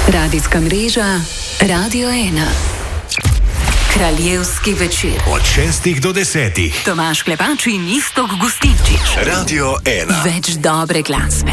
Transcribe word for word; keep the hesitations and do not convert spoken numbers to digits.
Radijska mreža Radio ena. Kraljevski večer. Od šestih do desetih. Tomaž Klepač in Iztok Gustinčič. Radio ena. Več dobre glasbe.